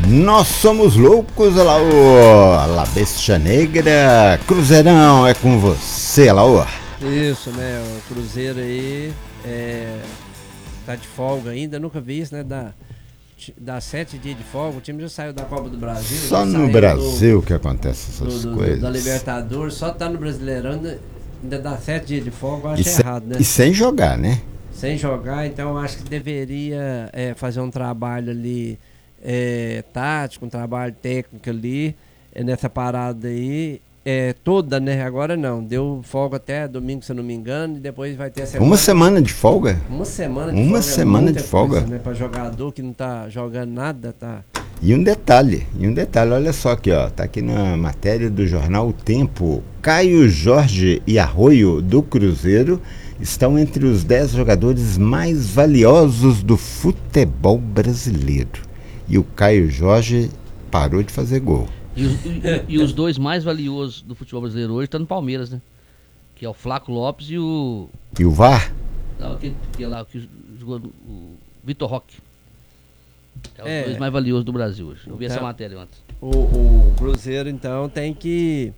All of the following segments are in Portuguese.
Nós somos loucos, Alaô, La Bestia Negra, Cruzeirão é com você, Alaô. Isso, né, o Cruzeiro aí tá de folga ainda, nunca vi isso, né, dá 7 dias de folga, o time já saiu da Copa do Brasil. Só no Brasil que acontece essas coisas. Da Libertadores, só tá no Brasileirão, ainda dá 7 dias de folga, eu acho errado, né? E sem jogar, né? Sem jogar, então eu acho que deveria fazer um trabalho ali tático, um trabalho técnico ali, nessa parada aí, toda, né? Agora não, deu folga até domingo, se eu não me engano, e depois vai ter a semana. Uma semana de folga? Uma semana de folga. Uma semana de folga. Coisa, né? Pra jogador que não tá jogando nada, tá. E um detalhe, olha só aqui, ó, tá aqui na matéria do jornal O Tempo. Caio Jorge e Arroio do Cruzeiro estão entre os 10 jogadores mais valiosos do futebol brasileiro. E o Caio Jorge parou de fazer gol. E os dois mais valiosos do futebol brasileiro hoje estão no Palmeiras, né? Que é o Flaco Lopes e o... E o VAR? Não, que jogou o Vitor Roque. É os dois mais valiosos do Brasil hoje. Eu vi essa matéria antes. O Cruzeiro, então, tem que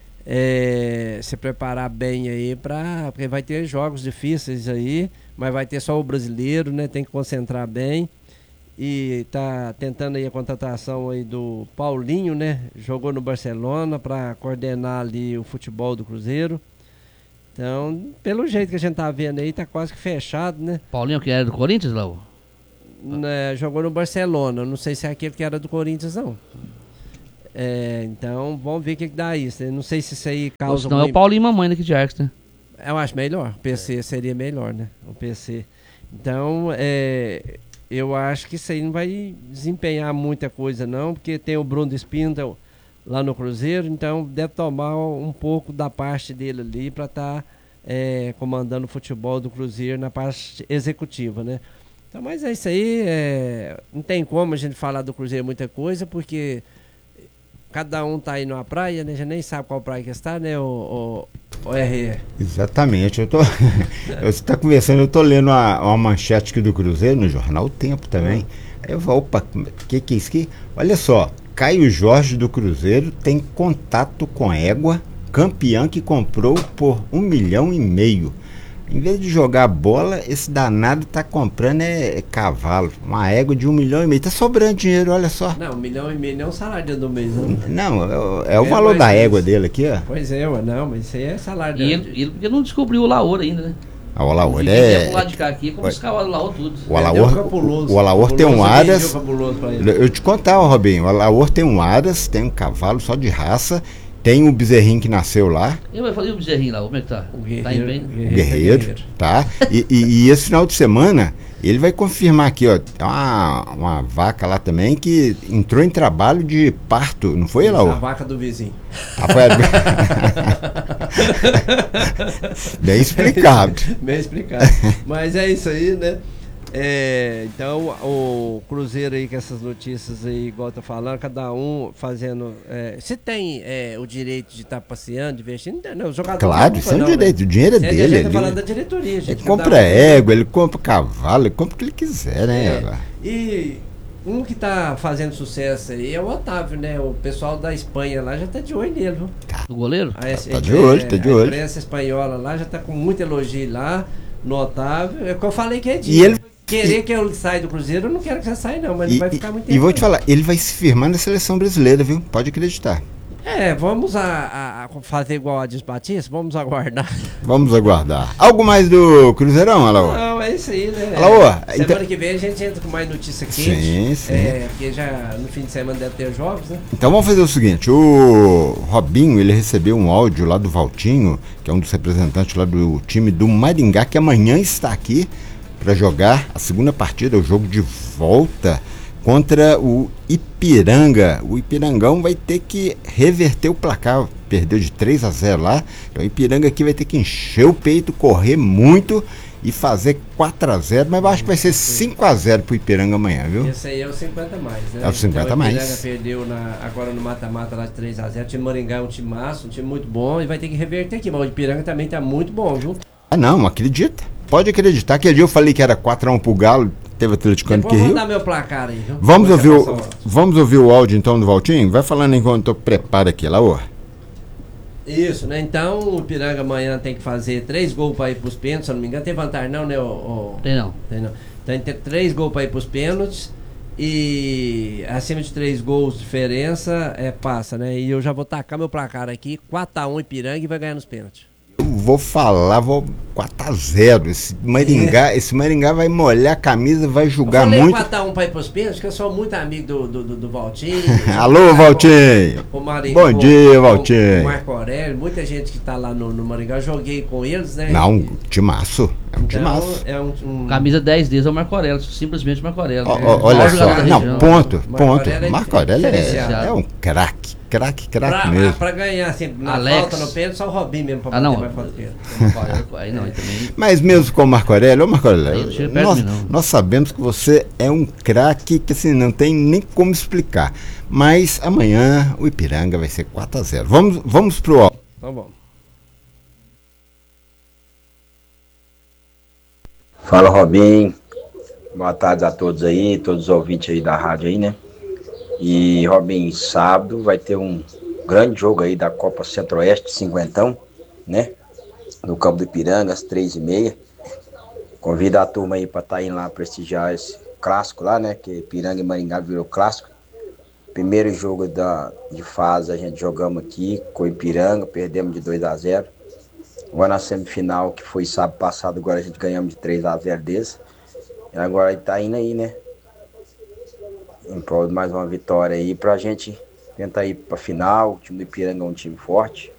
se preparar bem aí porque vai ter jogos difíceis aí, mas vai ter só o brasileiro, né? Tem que concentrar bem. E tá tentando aí a contratação aí do Paulinho, né? Jogou no Barcelona para coordenar ali o futebol do Cruzeiro. Então, pelo jeito que a gente tá vendo aí, tá quase que fechado, né? Paulinho que era do Corinthians, Lau? Jogou no Barcelona, não sei se é aquele que era do Corinthians, não. Então, vamos ver o que dá isso. Não sei se isso aí causa... Não, é o Paulinho Mamãe daqui de Arcos, né? Eu acho melhor, o PC seria melhor, né? O PC. Então, eu acho que isso aí não vai desempenhar muita coisa não, porque tem o Bruno Espíndola lá no Cruzeiro, então deve tomar um pouco da parte dele ali para estar comandando o futebol do Cruzeiro na parte executiva, né? Então, mas é isso aí, não tem como a gente falar do Cruzeiro muita coisa, porque cada um tá aí numa praia, né? Já nem sabe qual praia que está, né? O RE. Exatamente, você tá conversando, eu tô lendo uma manchete aqui do Cruzeiro no jornal O Tempo também. Aí eu falo, opa, que é isso aqui? Olha só, Caio Jorge do Cruzeiro tem contato com égua, campeã que comprou por 1,5 milhão. Em vez de jogar bola, esse danado tá comprando cavalo, uma égua de 1,5 milhão. Tá sobrando dinheiro, olha só. Não, 1,5 milhão não é um salário do mês, não. Não, é o valor da égua dele aqui, ó. Pois é, não, mas isso aí é salário dele. E ele não descobriu o Laor ainda, né? O Laor pro lado de cá aqui, como buscar o Laor tudo. O Laor tem um Aras. Eu te contar, Robinho, o Laor tem um Aras, tem um cavalo só de raça. Tem um bezerrinho que nasceu lá. Eu vou fazer o bezerrinho lá, como é que tá? O Guerreiro, tá Guerreiro, tá? E esse final de semana, ele vai confirmar aqui, ó, uma vaca lá também que entrou em trabalho de parto, não foi, Laú? A vaca do vizinho. Bem explicado. Bem explicado. Mas é isso aí, né? Então o Cruzeiro aí com essas notícias aí, igual tá falando, cada um fazendo. Se tem o direito de estar passeando, divertindo, não, o jogador. Claro, isso é um direito, o dinheiro é dele. A gente tá falando da diretoria, gente. Ele compra égua, ele compra cavalo, ele compra o que ele quiser, né? E um que tá fazendo sucesso aí é o Otávio, né? O pessoal da Espanha lá já tá de olho nele, viu? O goleiro? Tá de olho, tá de olho. A imprensa espanhola lá já tá com muito elogio lá no Otávio. É o que eu falei que é disso. E ele querer que eu saia do Cruzeiro, eu não quero que você saia não, mas ele vai ficar muito tempo. E vou te falar, ele vai se firmar na seleção brasileira, viu? Pode acreditar. Vamos a fazer igual a Dias Batista, vamos aguardar. Vamos aguardar. Algo mais do Cruzeirão, Alaô? Não, é isso aí, né? Alaô, semana que vem a gente entra com mais notícia quente. Sim. Porque já no fim de semana deve ter jogos, né? Então vamos fazer o seguinte, o Robinho, ele recebeu um áudio lá do Valtinho, que é um dos representantes lá do time do Maringá, que amanhã está aqui para jogar a segunda partida, o jogo de volta contra o Ipiranga. O Ipirangão vai ter que reverter o placar, perdeu de 3-0 lá, então o Ipiranga aqui vai ter que encher o peito, correr muito e fazer 4-0, mas eu acho que vai ser 5-0 pro Ipiranga amanhã, viu? Esse aí é o 50 mais, né? É o 50 então, mais. O Ipiranga perdeu agora no mata-mata lá de 3-0, o time Maringá é um time massa, um time muito bom e vai ter que reverter aqui, mas o Ipiranga também tá muito bom, viu? Não, acredita. Pode acreditar, aquele dia eu falei que era 4-1 pro Galo, Teve atleticano que Depois eu riu. vou dar meu placar aí, viu? Vamos ouvir o áudio então do Valtinho? Vai falando enquanto eu preparo aqui, Laô. Isso, né? Então o Ipiranga amanhã tem que fazer 3 gols para ir pros pênaltis, se eu não me engano. Tem vantagem não, né? Tem não. Tem não. Então tem 3 gols para ir pros pênaltis. E acima de 3 gols de diferença passa, né? E eu já vou tacar meu placar aqui, 4-1 Ipiranga e vai ganhar nos pênaltis. Vou 4-0. Esse Maringá vai molhar a camisa, vai julgar muito. Eu falei 4-1 para ir pros pênaltis, que eu sou muito amigo do Valtinho. Alô, Valtinho. Bom dia, Valtinho. O Marco Aurélio, muita gente que tá lá no Maringá, eu joguei com eles, né? Não, timaço. É um então, timaço. Camisa 10 deles é o Marco Aurélio, simplesmente Marco Aurélio. Olha só, não, ponto. Marco Aurélio diferenciado. é um craque mesmo. Pra ganhar, assim, na Alex. falta no pênalti, só o Robinho mesmo pra bater não. mais falta pênalti. Aí não, aí também. Mas mesmo com o Marco Aurélio, Aí não nós sabemos que você é um craque que assim, não tem nem como explicar. Mas amanhã o Ipiranga vai ser 4-0. Vamos pro áudio. Tá bom. Fala, Robinho. Boa tarde a todos aí, todos os ouvintes aí da rádio aí, né? E, Robinho, sábado vai ter um grande jogo aí da Copa Centro-Oeste, 50, né? No campo do Ipiranga, às 3h30. Convido a turma aí para estar indo lá prestigiar esse clássico lá, né? Que Ipiranga e Maringá virou clássico. Primeiro jogo de fase a gente jogamos aqui com o Ipiranga, perdemos de 2-0. Agora na semifinal, que foi sábado passado, agora a gente ganhamos de 3-0 deles. E agora ele tá indo aí, né? Em prol de mais uma vitória aí pra gente tentar ir pra final. O time do Ipiranga é um time forte.